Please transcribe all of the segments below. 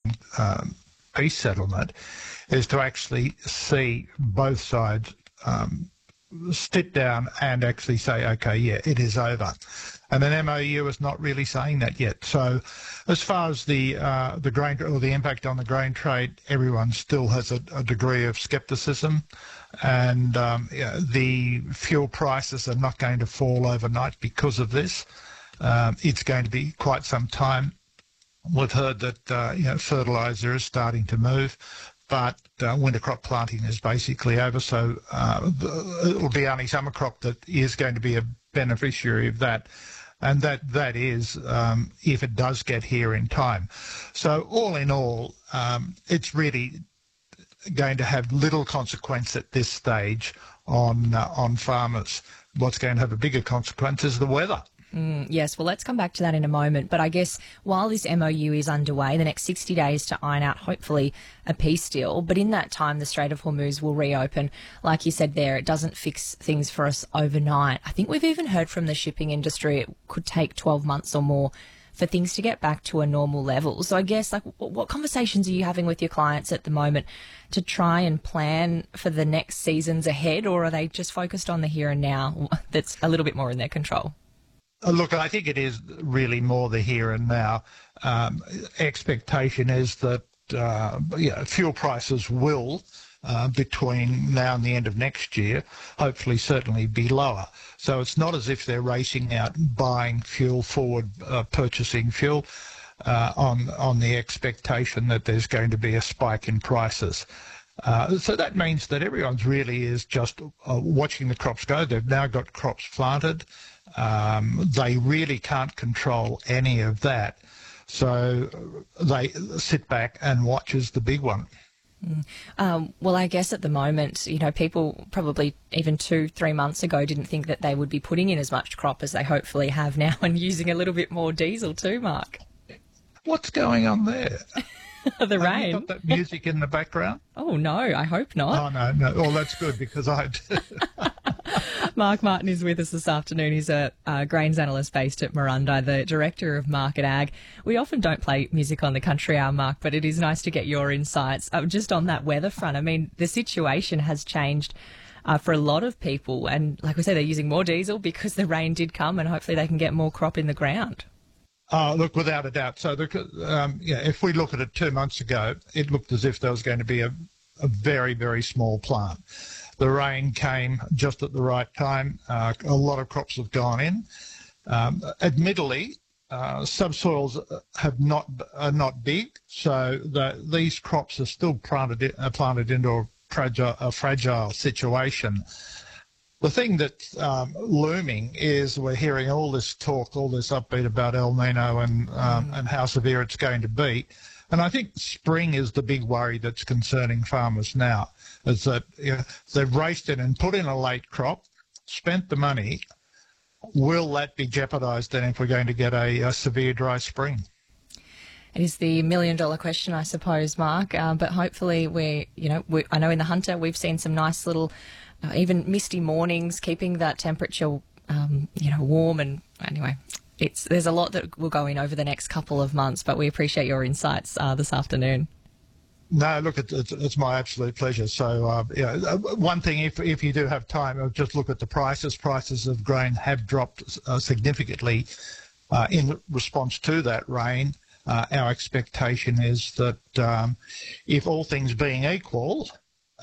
peace settlement is to actually see both sides sit down and actually say, okay, yeah, it is over. And an MOU is not really saying that yet. So as far as the grain or the impact on the grain trade, everyone still has a degree of scepticism. And the fuel prices are not going to fall overnight because of this. It's going to be quite some time. We've heard that fertiliser is starting to move, but winter crop planting is basically over, so it will be only summer crop that is going to be a beneficiary of that, and that is if it does get here in time. So all in all, it's really going to have little consequence at this stage on farmers. What's going to have a bigger consequence is the weather. Yes, well, let's come back to that in a moment. But I guess while this MOU is underway, the next 60 days to iron out, hopefully, a peace deal. But in that time, the Strait of Hormuz will reopen. Like you said there, it doesn't fix things for us overnight. I think we've even heard from the shipping industry it could take 12 months or more for things to get back to a normal level. So I guess, what conversations are you having with your clients at the moment to try and plan for the next seasons ahead, or are they just focused on the here and now that's a little bit more in their control? Look, I think it is really more the here and now. Expectation is that fuel prices will, between now and the end of next year, hopefully certainly be lower. So it's not as if they're racing out buying fuel forward, purchasing fuel on the expectation that there's going to be a spike in prices. So that means that everyone's really is just watching the crops go. They've now got crops planted. They really can't control any of that. So they sit back and watch as the big one. Well, I guess at the moment, people probably even 2-3 months ago didn't think that they would be putting in as much crop as they hopefully have now and using a little bit more diesel too, Mark. What's going on there? The rain. Have you got that music in the background? Oh, no, I hope not. Oh, no. Well, that's good because I do. Mark Martin is with us this afternoon. He's a grains analyst based at Marundi, the director of Market Ag. We often don't play music on the Country Hour, Mark, but it is nice to get your insights. Just on that weather front, I mean, the situation has changed for a lot of people. And like we said, they're using more diesel because the rain did come and hopefully they can get more crop in the ground. Look, without a doubt. So, if we look at it 2 months ago, it looked as if there was going to be a very, very small plant. The rain came just at the right time. A lot of crops have gone in. Admittedly, subsoils are not big, so these crops are still planted into a fragile situation. The thing that's looming is we're hearing all this talk, all this upbeat about El Nino and how severe it's going to be. And I think spring is the big worry that's concerning farmers now, is that they've raced in and put in a late crop, spent the money. Will that be jeopardised then if we're going to get a severe dry spring? It is the million-dollar question, I suppose, Mark. But hopefully I know in the Hunter we've seen some nice little even misty mornings, keeping that temperature, warm. And anyway, there's a lot that will go in over the next couple of months, but we appreciate your insights this afternoon. No, look, it's my absolute pleasure. So, one thing, if you do have time, just look at the prices. Prices of grain have dropped significantly in response to that rain. Our expectation is that if all things being equal,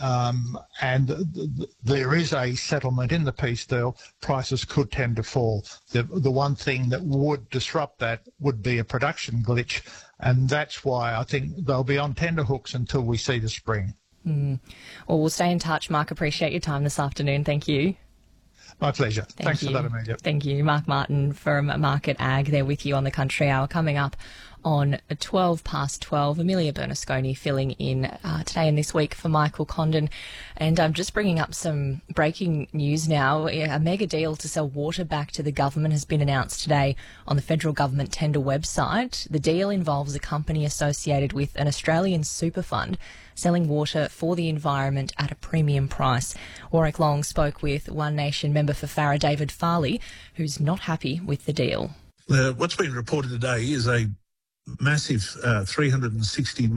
and there is a settlement in the peace deal, prices could tend to fall. The one thing that would disrupt that would be a production glitch, and that's why I think they'll be on tenterhooks until we see the spring. Well, we'll stay in touch, Mark. Appreciate your time this afternoon. Thank you. My pleasure. Thanks for that, Amelia. Thank you. Mark Martin from Market Ag there with you on the Country Hour. Coming up on 12:12, Amelia Bernasconi filling in today and this week for Michael Condon. And I'm just bringing up some breaking news now. A mega deal to sell water back to the government has been announced today on the federal government tender website. The deal involves a company associated with an Australian super fund selling water for the environment at a premium price. Warwick Long spoke with One Nation member for Farrer, David Farley, who's not happy with the deal. What's been reported today is a massive $360 million